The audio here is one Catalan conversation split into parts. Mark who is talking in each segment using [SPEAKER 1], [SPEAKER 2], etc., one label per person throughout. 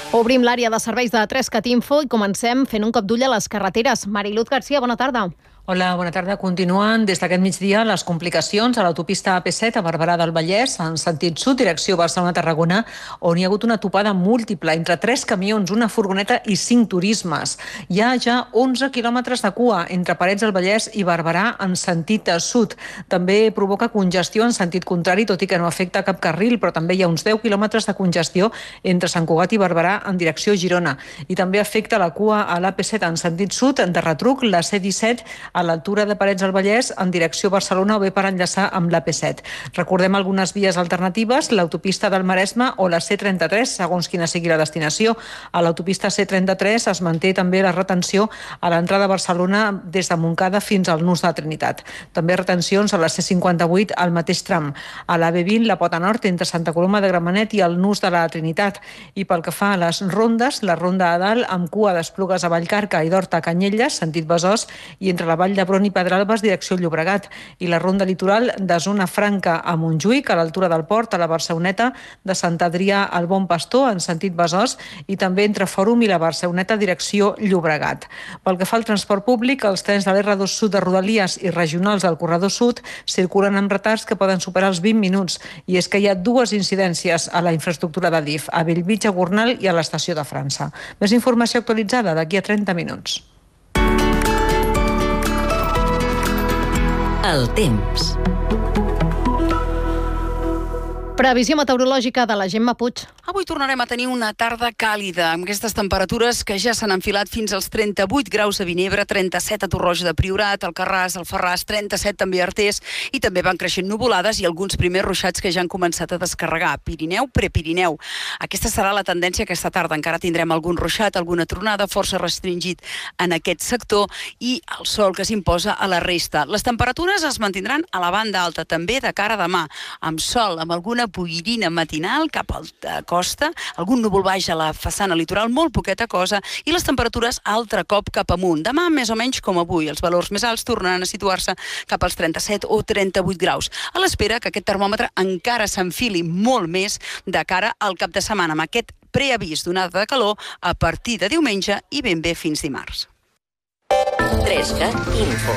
[SPEAKER 1] Obrim l'àrea de serveis de 3CAT Info i comencem fent un cop d'ull a les carreteres. Mariluz García, bona tarda.
[SPEAKER 2] Hola, bona tarda. Continuen des d'aquest migdia les complicacions a l'autopista AP7 a Barberà del Vallès, en sentit sud, direcció Barcelona-Tarragona, on hi ha hagut una topada múltiple entre 3 camions, una furgoneta i 5 turismes. Hi ha ja 11 quilòmetres de cua entre Parets del Vallès i Barberà en sentit sud. També provoca congestió en sentit contrari, tot i que no afecta cap carril, però també hi ha uns 10 quilòmetres de congestió entre Sant Cugat i Barberà en direcció Girona. I també afecta la cua a l'AP7 en sentit sud, de retruc, la C-17 a l'altura de Parets del Vallès en direcció Barcelona o bé per enllaçar amb l'AP7. Recordem algunes vies alternatives, l'autopista del Maresme o la C33, segons quina sigui la destinació. A l'autopista C33 es manté també la retenció a l'entrada a Barcelona des de Montcada fins al nus de Trinitat. També retencions a la C58 al mateix tram. A la B20, la Pota Nord, entre Santa Coloma de Gramenet i el nus de la Trinitat. I pel que fa a les rondes, la ronda a dalt amb cua d'Esplugues a Vallcarca i d'Horta a Canyelles, sentit Besòs, i entre la Vall d'Hebron i Pedralbes, direcció Llobregat, i la ronda litoral de Zona Franca a Montjuïc, a l'altura del port, a la Barceloneta, de Sant Adrià al Bon Pastor, en sentit Besòs, i també entre Fòrum i la Barceloneta, direcció Llobregat. Pel que fa al transport públic, els trens de l'R2 Sud de Rodalies i regionals del Corredor Sud circulen amb retards que poden superar els 20 minuts, i és que hi ha 2 incidències a la infraestructura de DIF, a Bellvitge, a Gornal i a l'estació de França. Més informació actualitzada d'aquí a 30 minuts.
[SPEAKER 3] El temps.
[SPEAKER 1] Previsió meteorològica de la Gemma Puig.
[SPEAKER 4] Avui tornarem a tenir una tarda càlida, amb aquestes temperatures que ja s'han enfilat fins als 38 graus a Vinebre, 37 a Torroja de Priorat, Alcarràs, Alfarràs, 37 també a Artés, i també van creixent nuvolades i alguns primers ruixats que ja han començat a descarregar. Pirineu, Prepirineu. Aquesta serà la tendència aquesta tarda. Encara tindrem algun ruixat, alguna tronada, força restringit en aquest sector, i el sol que s'imposa a la resta. Les temperatures es mantindran a la banda alta, també de cara a demà, amb sol, amb alguna boirina matinal cap a la costa, algun núvol baix a la façana litoral, molt poqueta cosa, i les temperatures altre cop cap amunt. Demà, més o menys com avui, els valors més alts tornaran a situar-se cap als 37 o 38 graus, a l'espera que aquest termòmetre encara s'enfili molt més de cara al cap de setmana, amb aquest preavís d'onada de calor a partir de diumenge i ben bé fins dimarts.
[SPEAKER 3] 3CAT Info.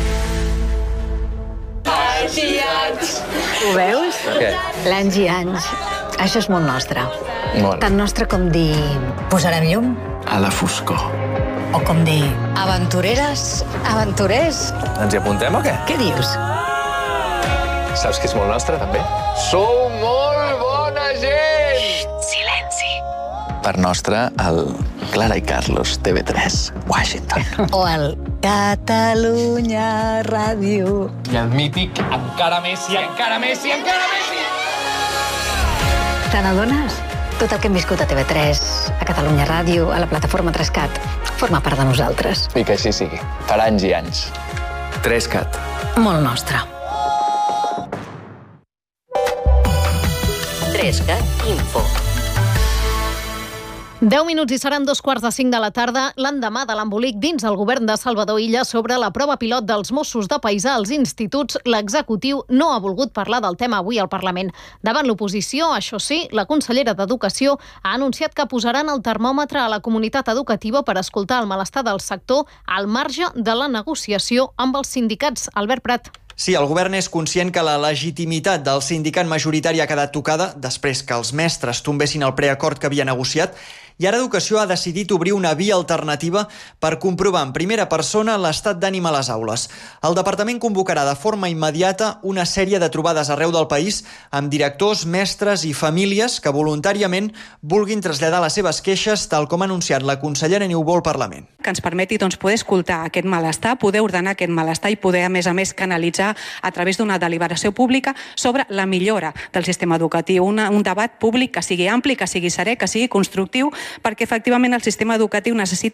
[SPEAKER 5] Ho veus?
[SPEAKER 6] Què?
[SPEAKER 5] L'anys i anys. Això és molt nostre.
[SPEAKER 6] Molt.
[SPEAKER 5] Tan nostre com dir posarem llum,
[SPEAKER 6] A la foscor.
[SPEAKER 5] o com dir aventureres, aventurers.
[SPEAKER 6] Ens hi apuntem o què?
[SPEAKER 5] Què dius?
[SPEAKER 6] Saps que és molt nostre, també? Sou molt bona gent!
[SPEAKER 5] Silenci.
[SPEAKER 6] Per nostre, el Clara i Carlos, TV3, Washington.
[SPEAKER 5] O el Catalunya Ràdio.
[SPEAKER 7] I el mític encara més i encara més i encara més i...
[SPEAKER 5] Te n'adones? Tot el que hem viscut a TV3, a Catalunya Ràdio, a la plataforma 3CAT, forma part de nosaltres.
[SPEAKER 6] I que així sigui. Per anys i anys. 3CAT.
[SPEAKER 5] Molt nostre.
[SPEAKER 3] 3CAT Info.
[SPEAKER 1] 10 minuts i seran 2:45 de la tarda, l'endemà de l'embolic dins el govern de Salvador Illa sobre la prova pilot dels Mossos de Paisà als instituts. L'executiu no ha volgut parlar del tema avui al Parlament. Davant l'oposició, això sí, la consellera d'Educació ha anunciat que posaran el termòmetre a la comunitat educativa per escoltar el malestar del sector al marge de la negociació amb els sindicats. Albert Prat.
[SPEAKER 8] Sí, el govern és conscient que la legitimitat del sindicat majoritari ha quedat tocada després que els mestres tombessin el preacord que havia negociat, i ara Educació ha decidit obrir una via alternativa per comprovar en primera persona l'estat d'ànim a les aules. El departament convocarà de forma immediata una sèrie de trobades arreu del país amb directors, mestres i famílies que voluntàriament vulguin traslladar les seves queixes, tal com ha anunciat la consellera Niubó al Parlament.
[SPEAKER 9] Que ens permeti poder escoltar aquest malestar, poder ordenar aquest malestar i poder, a més, canalitzar a través d'una deliberació pública sobre la millora del sistema educatiu. Un debat públic que sigui ampli, que sigui serè, que sigui constructiu, perquè efectivament el sistema educatiu necessita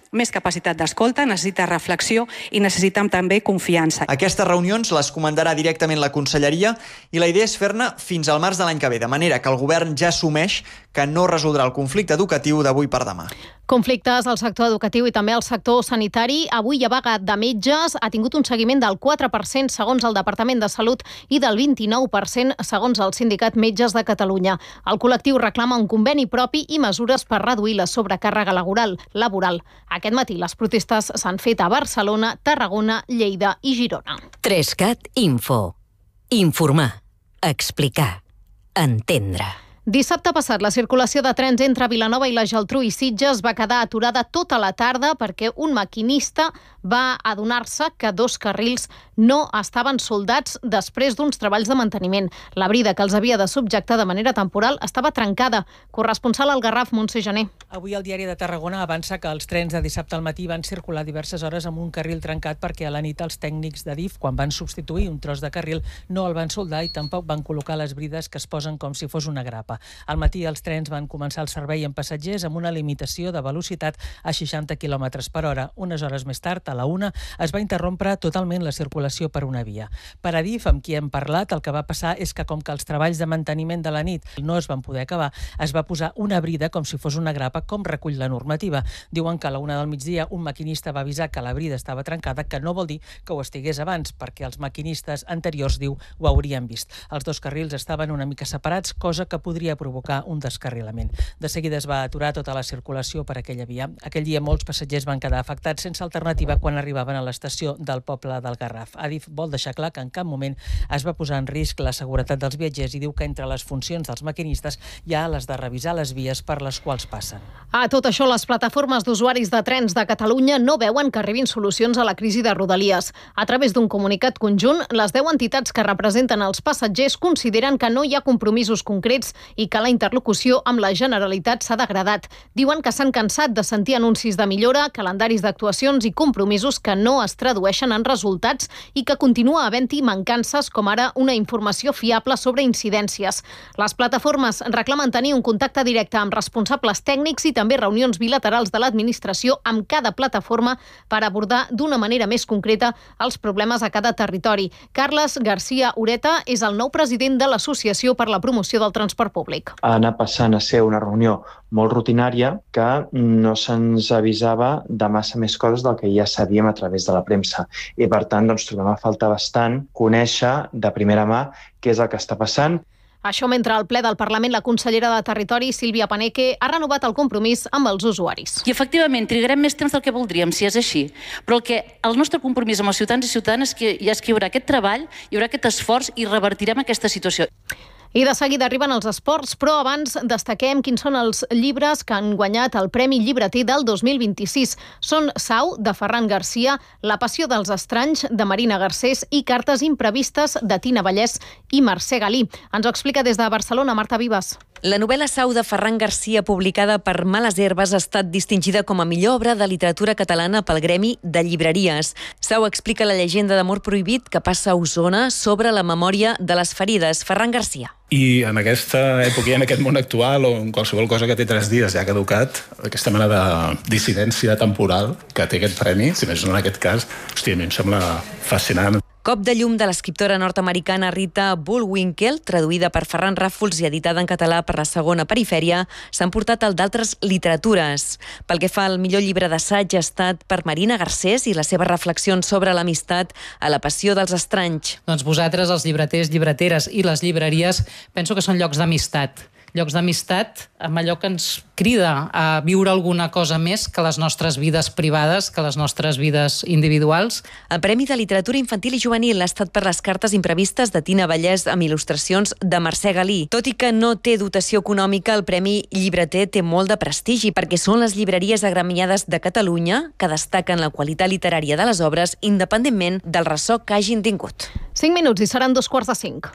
[SPEAKER 9] més capacitat d'escolta, necessita reflexió i necessiten també confiança.
[SPEAKER 8] Aquestes reunions les comandarà directament la Conselleria i la idea és fer-ne fins al març de l'any que ve, de manera que el govern ja assumeix que no resoldrà el conflicte educatiu d'avui per demà.
[SPEAKER 1] Conflictes al sector educatiu i també al sector sanitari. Avui hi ha vaga de metges, ha tingut un seguiment del 4% segons el Departament de Salut i del 29% segons el Sindicat Metges de Catalunya. El col·lectiu reclama un conveni propi i mesures per reduir la sobrecàrrega laboral. Aquest matí les protestes s'han fet a Barcelona, Tarragona, Lleida i Girona.
[SPEAKER 3] 3CAT Info. Informar. Explicar. Entendre.
[SPEAKER 1] Dissabte passat, la circulació de trens entre Vilanova i la Geltrú i Sitges va quedar aturada tota la tarda perquè un maquinista va adonar-se que 2 carrils no estaven soldats després d'uns treballs de manteniment. La brida que els havia de subjectar de manera temporal estava trencada. Corresponsal al Garraf, Montse Gené.
[SPEAKER 10] Avui el Diari de Tarragona avança que els trens de dissabte al matí van circular diverses hores amb un carril trencat perquè a la nit els tècnics de DIF, quan van substituir un tros de carril, no el van soldar i tampoc van col·locar les brides que es posen com si fos una grapa. Al matí els trens van començar el servei amb passatgers amb una limitació de velocitat a 60 km per hora. Unes hores més tard, a la 1, es va interrompre totalment la circulació per una via. Per a DIF, amb qui hem parlat, el que va passar és que com que els treballs de manteniment de la nit no es van poder acabar, es va posar una brida com si fos una grapa, com recull la normativa. Diuen que a la 1 del migdia un maquinista va avisar que la brida estava trencada, que no vol dir que ho estigués abans, perquè els maquinistes anteriors, diu, ho haurien vist. Els 2 carrils estaven una mica separats, cosa que podria provocar un descarrilament. De seguida es va aturar tota la circulació per aquella via. Aquell dia molts passatgers van quedar afectats sense alternativa quan arribaven a l'estació del poble del Garraf. Adif vol deixar clar que en cap moment es va posar en risc la seguretat dels viatgers i diu que entre les funcions dels maquinistes hi ha les de revisar les vies per les quals passen.
[SPEAKER 1] A tot això, les plataformes d'usuaris de trens de Catalunya no veuen que arribin solucions a la crisi de Rodalies. A través d'un comunicat conjunt, les 10 entitats que representen els passatgers consideren que no hi ha compromisos concrets i que la interlocució amb la Generalitat s'ha degradat. Diuen que s'han cansat de sentir anuncis de millora, calendaris d'actuacions i compromisos que no es tradueixen en resultats i que continua havent-hi mancances com ara una informació fiable sobre incidències. Les plataformes reclamen tenir un contacte directe amb responsables tècnics i també reunions bilaterals de l'administració amb cada plataforma per abordar d'una manera més concreta els problemes a cada territori. Carles García Ureta és el nou president de l'Associació per la Promoció del Transport Públic.
[SPEAKER 11] Ha anat passant a ser una reunió molt rutinària que no se'ns avisava de massa més coses del que ja sabíem a través de la premsa. I per tant, trobem a faltar bastant conèixer de primera mà què és el que està passant.
[SPEAKER 1] Això mentre al ple del Parlament la consellera de Territori, Sílvia Paneque, ha renovat el compromís amb els usuaris.
[SPEAKER 12] I efectivament trigarem més temps del que voldríem, si és així. Però el nostre compromís amb els ciutadans i ciutadanes és que hi haurà aquest treball, hi haurà aquest esforç i revertirem aquesta situació.
[SPEAKER 1] I de seguida arriben els esports, però abans destaquem quins són els llibres que han guanyat el Premi Llibreter del 2026. Són Sau, de Ferran Garcia, La passió dels estranys, de Marina Garcés i Cartes imprevistes, de Tina Vallès i Mercè Galí. Ens ho explica des de Barcelona, Marta Vives.
[SPEAKER 13] La novel·la Sau de Ferran Garcia, publicada per Males Herbes, ha estat distingida com a millor obra de literatura catalana pel Gremi de Llibreries. Sau explica la llegenda d'amor prohibit que passa a Osona sobre la memòria de les ferides. Ferran Garcia.
[SPEAKER 14] I en aquesta època i en aquest món actual, o en qualsevol cosa que té 3 dies ja caducat, aquesta mena de dissidència temporal que té aquest premi, si més no en aquest cas, hòstia, a mi em sembla fascinant.
[SPEAKER 13] Cop de llum de l'escriptora nord-americana Rita Bullwinkle, traduïda per Ferran Ràfols i editada en català per la Segona Perifèria, s'han portat el d'altres literatures. Pel que fa al millor llibre d'assaig ha estat per Marina Garcés i les seves reflexions sobre l'amistat a La passió dels estranys.
[SPEAKER 15] Doncs vosaltres, els llibreters, llibreteres i les llibreries, penso que són llocs d'amistat. Llocs d'amistat amb allò que ens crida a viure alguna cosa més que les nostres vides privades, que les nostres vides individuals.
[SPEAKER 13] El Premi de Literatura Infantil i Juvenil ha estat per les cartes imprevistes de Tina Vallès amb il·lustracions de Mercè Galí. Tot i que no té dotació econòmica, el Premi Llibreter té molt de prestigi perquè són les llibreries agremiades de Catalunya que destaquen la qualitat literària de les obres independentment del ressò que hagin tingut.
[SPEAKER 1] 5 minuts i seran 2:45.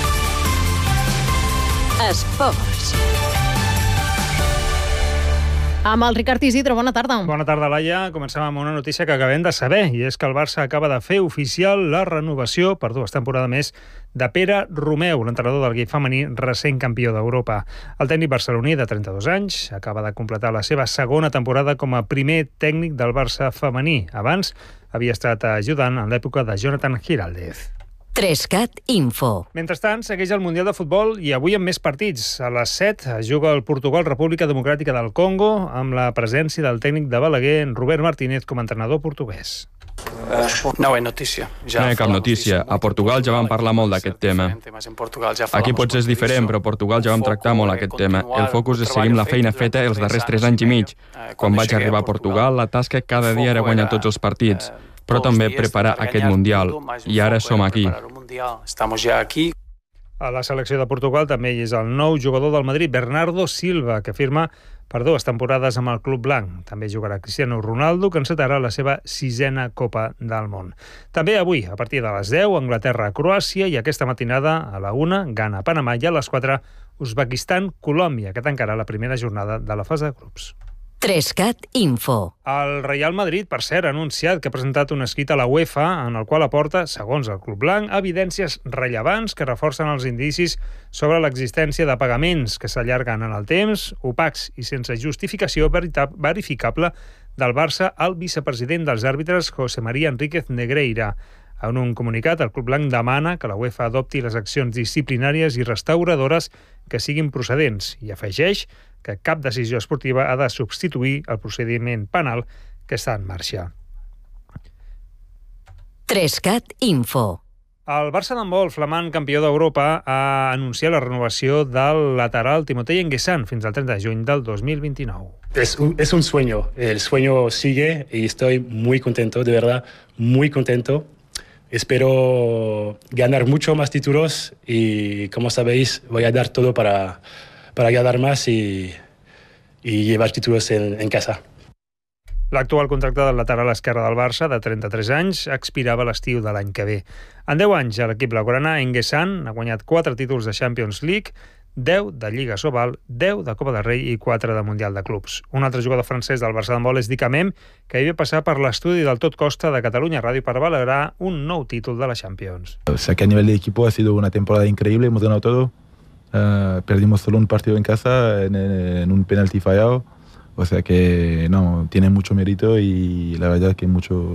[SPEAKER 3] Esports.
[SPEAKER 1] Amb el Ricard Isidro, bona tarda.
[SPEAKER 16] Bona tarda, Laia. Comencem amb una notícia que acabem de saber, i és que el Barça acaba de fer oficial la renovació per 2 temporades més de Pere Romeu, l'entrenador del gai femení recent campió d'Europa. El tècnic barceloní, de 32 anys, acaba de completar la seva segona temporada com a primer tècnic del Barça femení. Abans havia estat ajudant en l'època de Jonathan Giraldez.
[SPEAKER 3] 3CAT Info.
[SPEAKER 16] Mentrestant, segueix el Mundial de Futbol i avui amb més partits. A les 7 juga el Portugal, República Democràtica del Congo, amb la presència del tècnic de Balaguer, Robert Martínez, com a entrenador portuguès.
[SPEAKER 17] No hi ha cap notícia. A Portugal ja vam parlar molt d'aquest tema. Aquí potser és diferent, però a Portugal ja vam tractar molt aquest tema. El focus és seguir la feina feta els darrers 3 anys i mig. Quan vaig arribar a Portugal, la tasca cada dia era guanyar tots els partits, però també preparar aquest Mundial. I ara som aquí.
[SPEAKER 16] A la selecció de Portugal també hi és el nou jugador del Madrid, Bernardo Silva, que firma per 2 temporades amb el club blanc. També jugarà Cristiano Ronaldo, que encetarà la seva 6a Copa del Món. També avui, a partir de les 10, Anglaterra-Croàcia, i aquesta matinada, a la 1, Ghana-Panamà, i a les 4, Uzbekistan-Colòmbia, que tancarà la primera jornada de la fase de grups.
[SPEAKER 3] 3CAT Info.
[SPEAKER 16] El Real Madrid, per cert, ha anunciat que ha presentat un escrit a la UEFA en el qual aporta, segons el club blanc, evidències rellevants que reforcen els indicis sobre l'existència de pagaments que s'allarguen en el temps, opacs i sense justificació verificable del Barça al vicepresident dels àrbitres, José María Enríquez Negreira. En un comunicat, el club blanc demana que la UEFA adopti les accions disciplinàries i restauradores que siguin procedents i afegeix que cap decisió esportiva ha de substituir el procediment penal que està en marxa.
[SPEAKER 3] 3CAT Info.
[SPEAKER 16] El Barça d'handbol, flamant campió d'Europa, ha anunciat la renovació del lateral Timotei Enguessan fins al 30 de juny del 2029.
[SPEAKER 18] Es un sueño. El sueño sigue y estoy muy contento, de verdad, muy contento. Espero ganar mucho más títulos y, como sabéis, voy a dar todo para ganar más y llevar títulos en casa.
[SPEAKER 16] L'actual contracte del lateral esquerre del Barça, de 33 anys, expirava l'estiu de l'any que ve. En 10 anys, a l'equip blaugrana, Enguessan ha guanyat 4 títols de Champions League, 10 de Lliga Sobal, 10 de Copa del Rei i 4 de Mundial de Clubs. Un altre jugador francès del Barça d'handbol és Dick Amem, que havia passat per l'estudi del Tot Costa de Catalunya Ràdio per valorar un nou títol de la Champions.
[SPEAKER 19] O sea que a nivel de equipo ha sido una temporada increíble, hemos ganado todo. Perdimos solo un partido en casa en un penalti fallado, o sea que no, tiene mucho mérito y la verdad que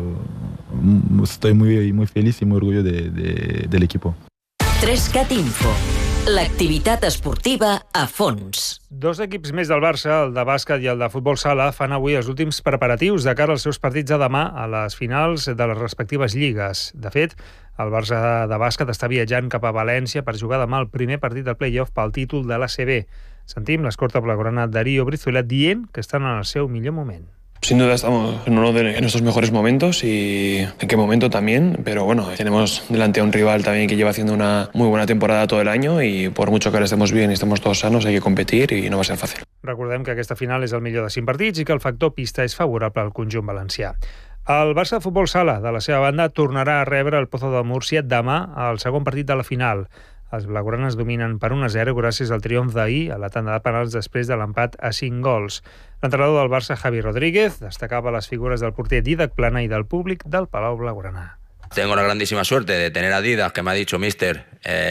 [SPEAKER 19] estoy muy feliz y muy orgulloso del equipo.
[SPEAKER 3] 3CAT Info. L'activitat esportiva a fons.
[SPEAKER 16] 2 equips més del Barça, el de bàsquet i el de futbol sala, fan avui els últims preparatius de cara als seus partits de demà a les finals de les respectives lligues. De fet, el Barça de bàsquet està viatjant cap a València per jugar demà el primer partit del play-off pel títol de l'ACB. Sentim l'escorta blaugrana Darío Brizuela dient que estan en el seu millor moment.
[SPEAKER 20] Sin duda estamos en uno de nuestros mejores momentos y en qué momento también, pero bueno, tenemos delante a un rival también que lleva haciendo una muy buena temporada todo el año y por mucho que ahora estemos bien y estemos todos sanos hay que competir y no va a ser fácil.
[SPEAKER 16] Recordem que aquesta final és el millor de 5 partits i que el factor pista és favorable al conjunt valencià. El Barça de futbol sala, de la seva banda, tornarà a rebre el Pozo de Múrcia demà al segon partit de la final. Els blaugranes dominen per 1-0 gràcies al triomf d'ahir a la tanda de penals després de l'empat a 5 gols. L'entrenador del Barça, Javi Rodríguez, destacava les figures del porter Dídac Plana i del públic del Palau Blaugrana.
[SPEAKER 21] Tengo la grandísima suerte de tener a Dídac, que me ha dicho, mister,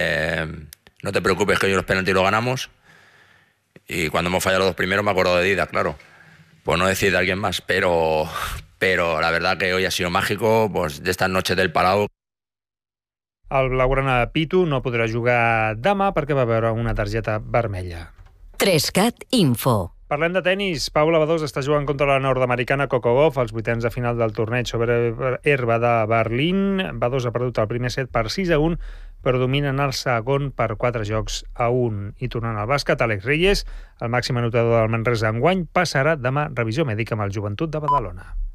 [SPEAKER 21] no te preocupes que hoy los penaltis lo ganamos. Y cuando hemos fallado los 2 primeros me acuerdo de Dídac, claro. Por no decir de alguien más, pero la verdad que hoy ha sido mágico, pues de estas noches del Palau.
[SPEAKER 16] El blaugrana Pitu no podrà jugar demà perquè va veure una targeta vermella.
[SPEAKER 3] 3CAT Info.
[SPEAKER 16] Parlem de tenis. Paula Badosa està jugant contra la nord-americana Coco Gauff als 8ens de final del torneig sobre herba de Berlín. Badosa ha perdut el primer set per 6-1, però dominen el segon per 4-1. I tornant al bàsquet, Àlex Reyes, el màxim anotador del Manresa enguany, passarà demà revisió mèdica amb el Joventut de Badalona.